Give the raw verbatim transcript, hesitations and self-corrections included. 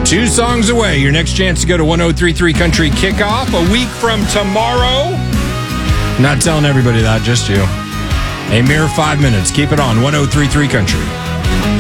Two songs away. Your next chance to go to one oh three point three Country Kickoff a week from tomorrow. Not telling everybody that, just you. A mere five minutes. Keep it on one oh three point three Country.